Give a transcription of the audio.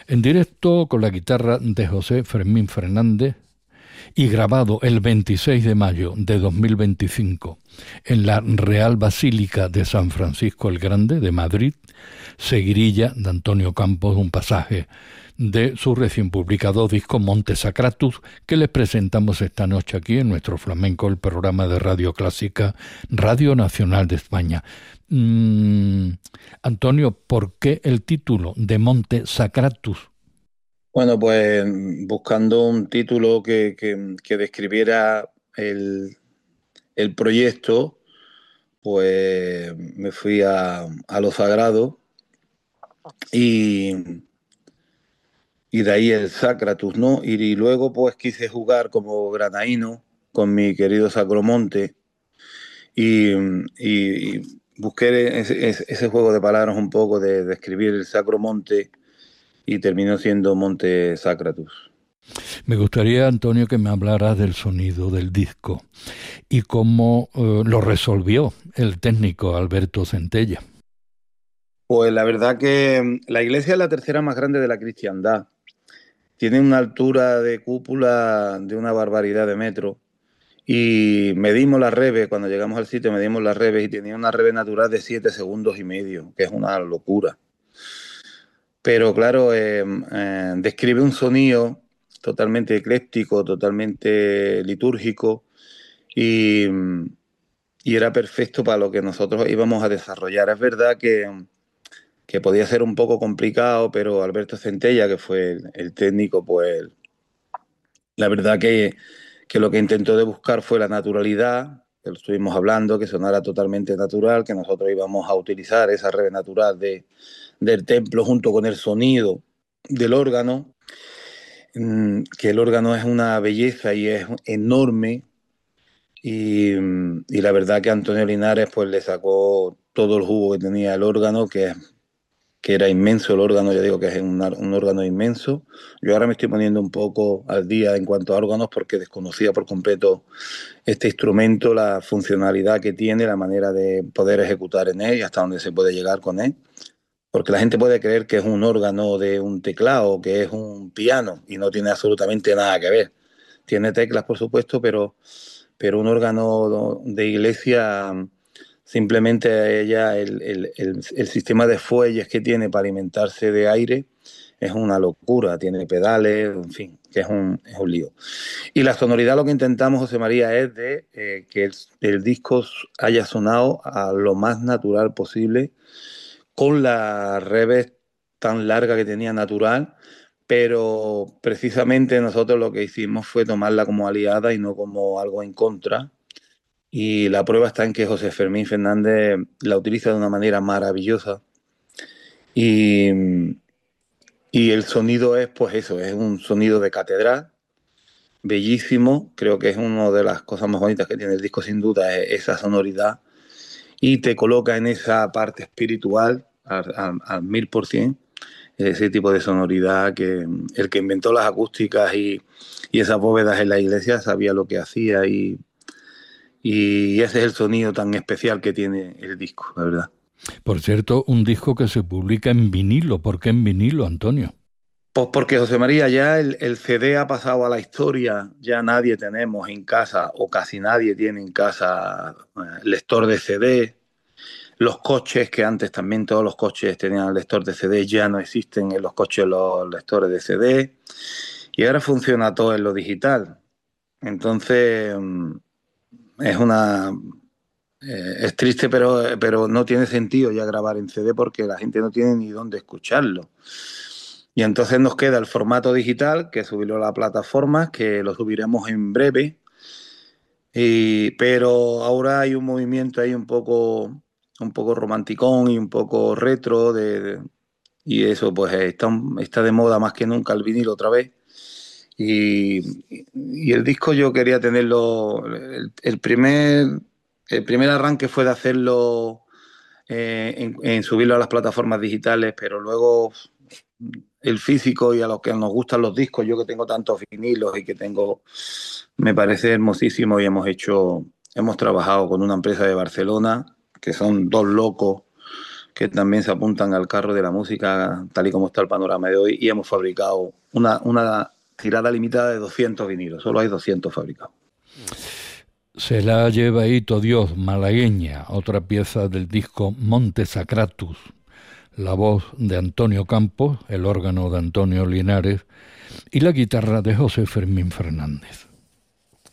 En directo con la guitarra de José Fermín Fernández y grabado el 26 de mayo de 2025 en la Real Basílica de San Francisco el Grande de Madrid, Seguirilla de Antonio Campos, un pasaje de su recién publicado disco Monte Sacratus, que les presentamos esta noche aquí en nuestro Flamenco, el programa de Radio Clásica, Radio Nacional de España. Antonio, ¿por qué el título de Monte Sacratus? Bueno, pues buscando un título que describiera el proyecto, pues me fui a lo sagrado y, y de ahí el Sacratus, ¿no? Y luego pues quise jugar como granaíno con mi querido Sacromonte y, y busqué ese juego de palabras un poco de describir el Sacromonte y terminó siendo Monte Sacratus. Me gustaría, Antonio, que me hablaras del sonido del disco y cómo lo resolvió el técnico Alberto Centella. Pues la verdad que la iglesia es la tercera más grande de la cristiandad. Tiene una altura de cúpula de una barbaridad de metros. Y medimos las reves, cuando llegamos al sitio medimos las reves y tenía una reve natural de 7,5 segundos, que es una locura. Pero claro, describe un sonido totalmente ecléctico, totalmente litúrgico y, y era perfecto para lo que nosotros íbamos a desarrollar. Es verdad que podía ser un poco complicado, pero Alberto Centella, que fue el técnico, pues la verdad que lo que intentó de buscar fue la naturalidad, que lo estuvimos hablando, que sonara totalmente natural, que nosotros íbamos a utilizar esa red natural del templo junto con el sonido del órgano, que el órgano es una belleza y es enorme, y la verdad que Antonio Linares pues le sacó todo el jugo que tenía el órgano, que era inmenso el órgano, yo digo que es un órgano inmenso. Yo ahora me estoy poniendo un poco al día en cuanto a órganos porque desconocía por completo este instrumento, la funcionalidad que tiene, la manera de poder ejecutar en él y hasta dónde se puede llegar con él. Porque la gente puede creer que es un órgano de un teclado, que es un piano, y no tiene absolutamente nada que ver. Tiene teclas, por supuesto, pero un órgano de iglesia, simplemente ella, el sistema de fuelles que tiene para alimentarse de aire es una locura, tiene pedales, en fin, que es un lío. Y la sonoridad lo que intentamos, José María, es de que el disco haya sonado a lo más natural posible, con la reverb tan larga que tenía natural, pero precisamente nosotros lo que hicimos fue tomarla como aliada y no como algo en contra. Y la prueba está en que José Fermín Fernández la utiliza de una manera maravillosa. Y, y el sonido es, pues eso, es un sonido de catedral, bellísimo. Creo que es una de las cosas más bonitas que tiene el disco, sin duda, es esa sonoridad. Y te coloca en esa parte espiritual al 1000%, ese tipo de sonoridad que el que inventó las acústicas y esas bóvedas en la iglesia sabía lo que hacía y ese es el sonido tan especial que tiene el disco, la verdad. Por cierto, un disco que se publica en vinilo. ¿Por qué en vinilo, Antonio? Pues porque José María, ya el CD ha pasado a la historia, ya nadie tenemos en casa o casi nadie tiene en casa lector de CD. Los coches, que antes también todos los coches tenían lector de CD, ya no existen en los coches los lectores de CD. Y ahora funciona todo en lo digital. Entonces, es una... es triste, pero no tiene sentido ya grabar en CD porque la gente no tiene ni dónde escucharlo. Y entonces nos queda el formato digital, que subirlo a la plataforma, que lo subiremos en breve. Pero ahora hay un movimiento ahí un poco romanticón y un poco retro y eso pues está de moda más que nunca el vinilo otra vez. Y, y el disco yo quería tenerlo, el primer arranque fue de hacerlo en subirlo a las plataformas digitales, pero luego el físico y a los que nos gustan los discos, yo que tengo tantos vinilos y que tengo, me parece hermosísimo y hemos trabajado con una empresa de Barcelona, que son dos locos que también se apuntan al carro de la música, tal y como está el panorama de hoy, y hemos fabricado una tirada limitada de 200 vinilos, solo hay 200 fabricados. Se la lleva Hito Dios, malagueña, otra pieza del disco Monte Sacratus, la voz de Antonio Campos, el órgano de Antonio Linares y la guitarra de José Fermín Fernández.